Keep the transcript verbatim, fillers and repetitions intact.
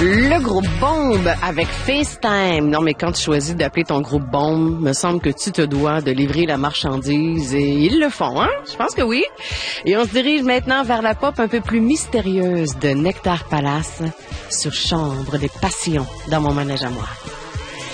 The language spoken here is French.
Le groupe Bombe avec FaceTime. Non, mais quand tu choisis d'appeler ton groupe Bombe, me semble que tu te dois de livrer la marchandise et ils le font, hein? Je pense que oui. Et on se dirige maintenant vers la pop un peu plus mystérieuse de Nectar Palace sur Chambre des passions dans mon manège à moi.